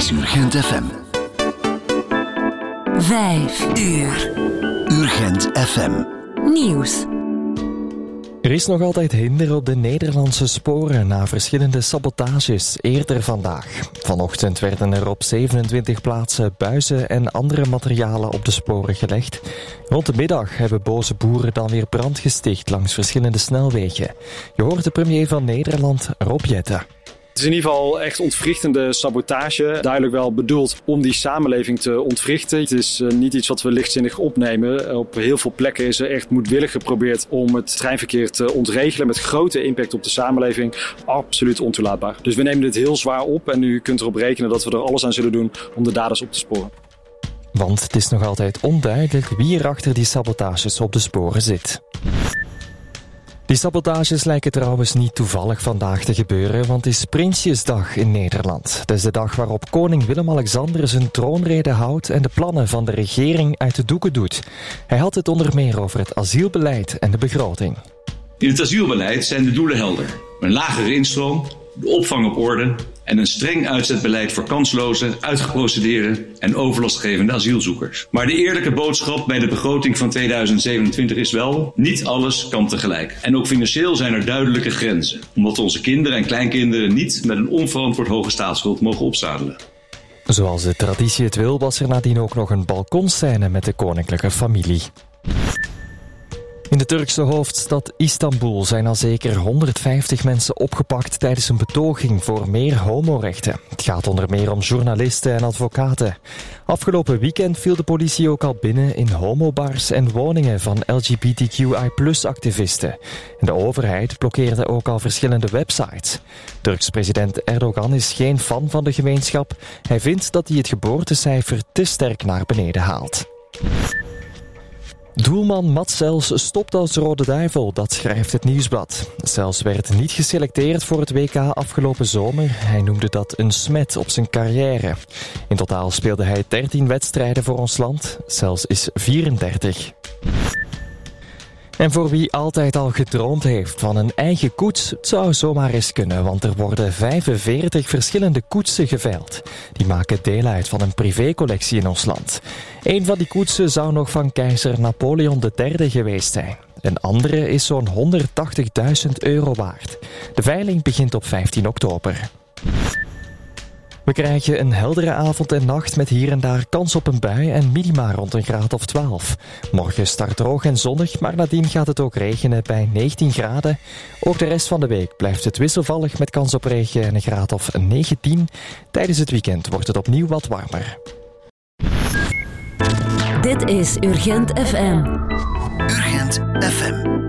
is Urgent FM. 5 uur. Urgent FM. Nieuws. Er is nog altijd hinder op de Nederlandse sporen na verschillende sabotages eerder vandaag. Vanochtend werden er op 27 plaatsen buizen en andere materialen op de sporen gelegd. Rond de middag hebben boze boeren dan weer brand gesticht langs verschillende snelwegen. Je hoort de premier van Nederland, Rob Jetten. Het is in ieder geval echt ontwrichtende sabotage. Duidelijk wel bedoeld om die samenleving te ontwrichten. Het is niet iets wat we lichtzinnig opnemen. Op heel veel plekken is er echt moedwillig geprobeerd om het treinverkeer te ontregelen met grote impact op de samenleving. Absoluut ontoelaatbaar. Dus we nemen dit heel zwaar op en u kunt erop rekenen dat we er alles aan zullen doen om de daders op te sporen. Want het is nog altijd onduidelijk wie er achter die sabotages op de sporen zit. Die sabotages lijken trouwens niet toevallig vandaag te gebeuren, want het is Prinsjesdag in Nederland. Het is de dag waarop koning Willem-Alexander zijn troonrede houdt en de plannen van de regering uit de doeken doet. Hij had het onder meer over het asielbeleid en de begroting. In het asielbeleid zijn de doelen helder. Een lagere instroom, de opvang op orde en een streng uitzetbeleid voor kansloze, uitgeprocedeerde en overlastgevende asielzoekers. Maar de eerlijke boodschap bij de begroting van 2027 is wel: niet alles kan tegelijk. En ook financieel zijn er duidelijke grenzen, omdat onze kinderen en kleinkinderen niet met een onverantwoord hoge staatsschuld mogen opzadelen. Zoals de traditie het wil, was er nadien ook nog een balkonscène met de koninklijke familie. In de Turkse hoofdstad Istanbul zijn al zeker 150 mensen opgepakt tijdens een betoging voor meer homorechten. Het gaat onder meer om journalisten en advocaten. Afgelopen weekend viel de politie ook al binnen in homobars en woningen van LGBTQI+-activisten. En de overheid blokkeerde ook al verschillende websites. Turks president Erdogan is geen fan van de gemeenschap. Hij vindt dat hij het geboortecijfer te sterk naar beneden haalt. Doelman Mats Sels stopt als Rode Duivel, dat schrijft het Nieuwsblad. Sels werd niet geselecteerd voor het WK afgelopen zomer. Hij noemde dat een smet op zijn carrière. In totaal speelde hij 13 wedstrijden voor ons land. Sels is 34. En voor wie altijd al gedroomd heeft van een eigen koets, het zou zomaar eens kunnen, want er worden 45 verschillende koetsen geveild. Die maken deel uit van een privécollectie in ons land. Een van die koetsen zou nog van keizer Napoleon III geweest zijn. Een andere is zo'n €180.000 waard. De veiling begint op 15 oktober. We krijgen een heldere avond en nacht met hier en daar kans op een bui en minima rond een graad of 12. Morgen start droog en zonnig, maar nadien gaat het ook regenen bij 19 graden. Ook de rest van de week blijft het wisselvallig met kans op regen en een graad of 19. Tijdens het weekend wordt het opnieuw wat warmer. Dit is Urgent FM. Urgent FM.